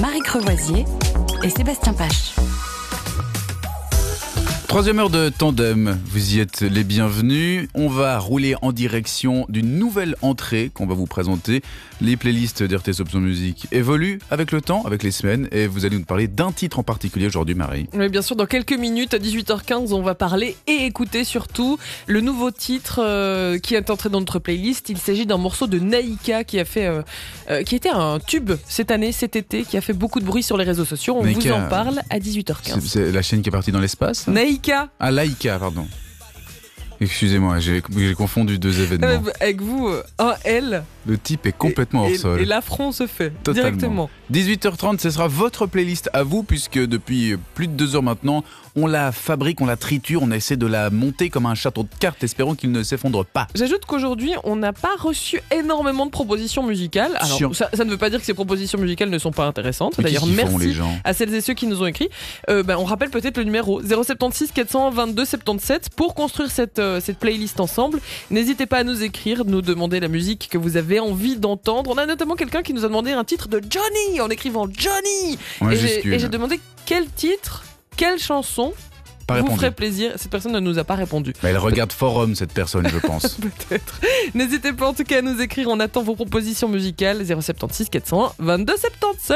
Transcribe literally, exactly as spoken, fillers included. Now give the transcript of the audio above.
Marie Crevoisier et Sébastien Pache. Troisième heure de Tandem, vous y êtes les bienvenus. On va rouler en direction d'une nouvelle entrée qu'on va vous présenter. Les playlists d'R T S Option Musique évoluent avec le temps, avec les semaines, et vous allez nous parler d'un titre en particulier aujourd'hui, Marie. Oui, bien sûr, dans quelques minutes, à dix-huit heures quinze, on va parler et écouter surtout le nouveau titre euh, qui est entré dans notre playlist. Il s'agit d'un morceau de Naïka qui a fait, euh, euh, qui était un tube cette année, cet été, qui a fait beaucoup de bruit sur les réseaux sociaux. On Naïka, vous en parle à dix-huit heures quinze. C'est, c'est la chaîne qui est partie dans l'espace ? Naïka. Ah, Laïka, pardon. Excusez-moi, j'ai, j'ai confondu deux événements. Euh, avec vous, euh, un L. Le type est complètement et, hors sol. Et, et l'affront se fait Totalement. directement. dix-huit heures trente, ce sera votre playlist à vous, puisque depuis plus de deux heures maintenant, on la fabrique, on la triture, on essaie de la monter comme un château de cartes, espérons qu'il ne s'effondre pas. J'ajoute qu'aujourd'hui, on n'a pas reçu énormément de propositions musicales. Alors, ça, ça ne veut pas dire que ces propositions musicales ne sont pas intéressantes. Mais D'ailleurs, qu'est-ce qu'ils merci font, les gens à celles et ceux qui nous ont écrit. Euh, ben, on rappelle peut-être le numéro zéro sept six quatre cent vingt-deux soixante-dix-sept pour construire cette, euh, cette playlist ensemble. N'hésitez pas à nous écrire, nous demander la musique que vous avez envie d'entendre. On a notamment quelqu'un qui nous a demandé un titre de Johnny en écrivant Johnny. Et j'ai, et j'ai demandé quel titre, quelle chanson pas vous répondu. ferait plaisir. Cette personne ne nous a pas répondu. Bah, elle regarde Forum, cette personne, je pense. Peut-être. N'hésitez pas en tout cas à nous écrire. On attend vos propositions musicales. zéro sept six quatre cent vingt-deux soixante-dix-sept.